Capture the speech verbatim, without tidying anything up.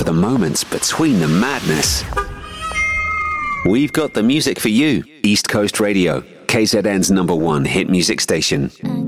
the moments between the madness. We've got the music for you. East Coast Radio, K Z N's number one hit music station.